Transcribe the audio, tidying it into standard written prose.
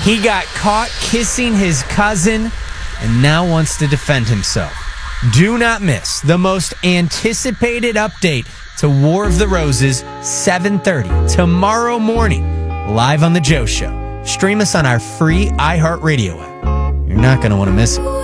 He got caught kissing his cousin and now wants to defend himself. Do not miss the most anticipated update to War of the Roses, 7:30 tomorrow morning, live on The Joe Show. Stream us on our free iHeartRadio app. You're not going to want to miss it.